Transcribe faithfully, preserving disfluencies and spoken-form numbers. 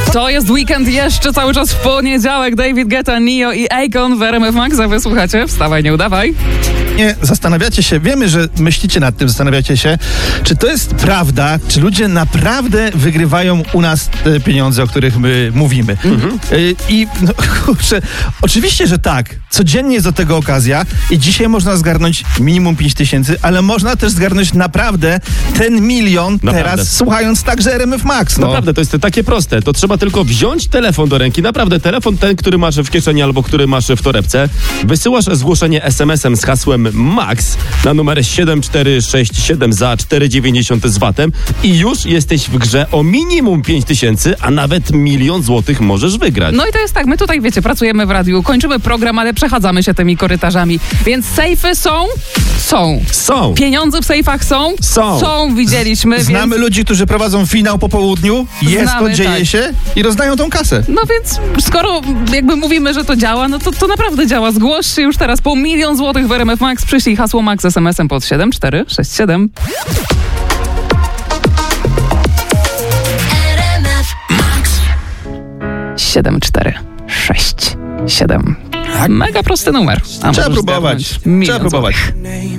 To jest weekend jeszcze cały czas w poniedziałek. David Guetta, Nio i Akon w R M F Max. A wysłuchacie? Wstawaj, nie udawaj. Nie, zastanawiacie się, wiemy, że myślicie nad tym, zastanawiacie się, czy to jest prawda, czy ludzie naprawdę wygrywają u nas te pieniądze, o których my mówimy. Mhm. Y, I no, kurczę, oczywiście, że tak. Codziennie jest do tego okazja i dzisiaj można zgarnąć minimum pięć tysięcy, ale można też zgarnąć naprawdę ten milion Naprawdę. teraz, słuchając także R M F Max. No. Naprawdę, to jest takie proste. To trzeba tylko wziąć telefon do ręki. Naprawdę, telefon ten, który masz w kieszeni albo który masz w torebce. Wysyłasz zgłoszenie es em esem z hasłem MAX na numer siedem cztery sześć siedem za cztery dziewięćdziesiąt z vatem i już jesteś w grze o minimum pięć tysięcy, a nawet milion złotych możesz wygrać. No i to jest tak, my tutaj, wiecie, pracujemy w radiu, kończymy program, ale przechadzamy się tymi korytarzami. Więc sejfy są? Są. Są. Pieniądze w sejfach są? Są. Są, widzieliśmy. Znamy więc... ludzi, którzy prowadzą finał po południu, jest Znamy, to, dzieje tak. się i rozdają tą kasę. No więc skoro jakby mówimy, że to działa, no to, to naprawdę działa. Zgłoś się już teraz po milion złotych w R M F Max. Przyślij hasło Max es em esem pod siedem cztery sześć siedem. siedem cztery sześć siedem. Mega prosty numer. A Trzeba możesz próbować. zgarnąć milion Trzeba próbować. złotych.